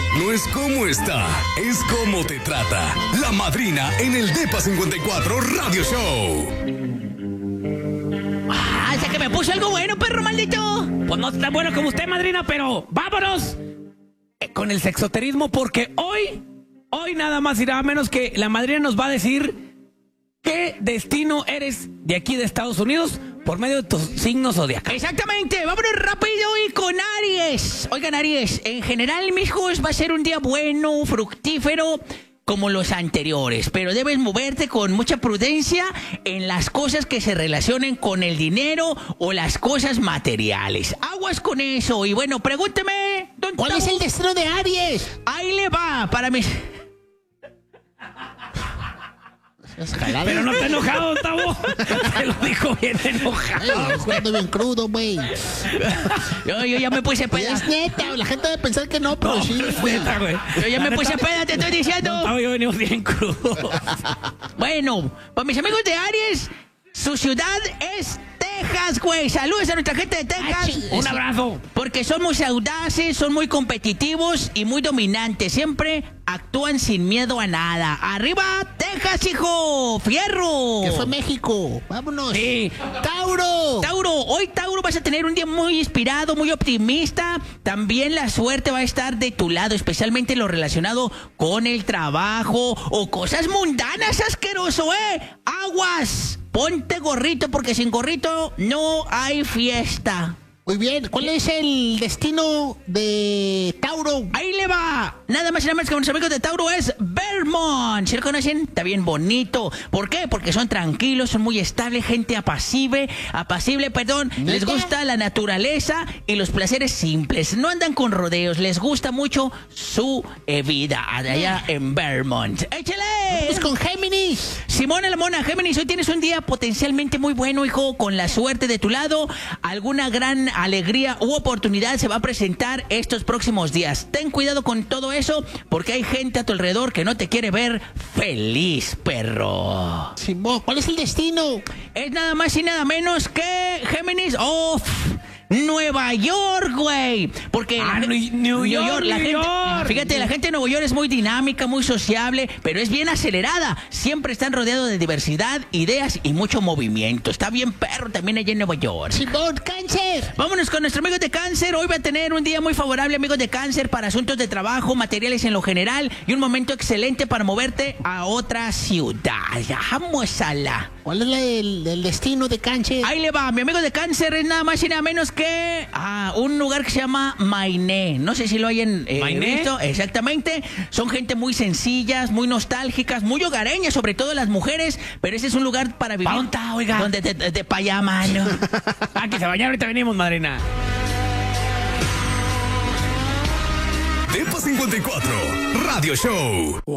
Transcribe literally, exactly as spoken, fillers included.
No es cómo está, es cómo te trata. La madrina en el Depa cincuenta y cuatro Radio Show. Ah, hasta que me puso algo bueno, perro maldito. Pues no tan bueno como usted, madrina, pero vámonos con el sexoterismo, porque hoy, hoy nada más y nada menos que la madrina nos va a decir qué destino eres de aquí de Estados Unidos por medio de tus signos zodiacales. Exactamente, vámonos rápido y con Aries. Oigan, Aries, en general, mijos, va a ser un día bueno, fructífero, como los anteriores, pero debes moverte con mucha prudencia en las cosas que se relacionen con el dinero o las cosas materiales. Aguas con eso. Y bueno, pregúnteme, don ¿cuál Tavo? es el destino de Aries? Ahí le va, para mí. Pero no te enojado, Tavo. Te lo dijo bien enojado. Ay, ando bien crudo, güey. Yo, yo ya me puse peda. Es neta, la gente debe pensar que no, pero No, sí, es güey. neta, güey. Yo ya La me puse neta, peda, te estoy diciendo. Don Tavo y yo venimos bien crudos. Bueno, para mis amigos de Aries, su ciudad es Texas, güey. Saludos a nuestra gente de Texas. Un abrazo. Porque son muy audaces, son muy competitivos y muy dominantes. Siempre actúan sin miedo a nada. ¡Arriba, Texas, hijo! ¡Fierro! Que fue México. Vámonos. Sí. ¡Tauro! Tauro, hoy Tauro vas a tener un día muy inspirado, muy optimista. También la suerte va a estar de tu lado, especialmente lo relacionado con el trabajo o cosas mundanas, asqueroso, ¿eh? ¡Aguas! Ponte gorrito porque sin gorrito no hay fiesta. Muy bien. ¿Cuál es el destino de Tauro? Ahí le va. Nada más y nada más que con los amigos de Tauro es Vermont. ¿Sí lo conocen? Está bien bonito. ¿Por qué? Porque son tranquilos, son muy estables, gente apacible, apacible, perdón. ¿Neta? Les gusta la naturaleza y los placeres simples. No andan con rodeos. Les gusta mucho su eh, vida allá en Vermont. ¡Échale! Vamos con Géminis. Simona la Mona, Géminis, hoy tienes un día potencialmente muy bueno, hijo, con la suerte de tu lado. Alguna gran alegría u oportunidad se va a presentar estos próximos días. Ten cuidado con todo eso, porque hay gente a tu alrededor que no te quiere ver feliz, perro. Simón, ¿cuál es el destino? Es nada más y nada menos que Géminis. ¡Oh! Nueva York, güey. Porque Ah, la- New- New York, la New gente, York. fíjate, la gente de Nueva York es muy dinámica, muy sociable, pero es bien acelerada. Siempre están rodeados de diversidad, ideas y mucho movimiento. Está bien perro también allá en Nueva York. Simón, Cáncer. Vámonos con nuestros amigos de Cáncer. Hoy va a tener un día muy favorable, amigos de Cáncer, para asuntos de trabajo, materiales en lo general y un momento excelente para moverte a otra ciudad. Vamos a la... ¿Cuál es la- el, el destino de Cáncer? Ahí le va, mi amigo de Cáncer es nada más y nada menos que ah, un lugar que se llama Mainé. No sé si lo hayan eh, ¿Mainé? visto. Exactamente. Son gente muy sencillas, muy nostálgicas, muy hogareñas, sobre todo las mujeres. Pero ese es un lugar para vivir. ¿Pa' dónde está, oiga? Donde te, te, te pa' allá, mano. Ah, que se bañaron, ahorita venimos, madrina. Depa cincuenta y cuatro Radio Show.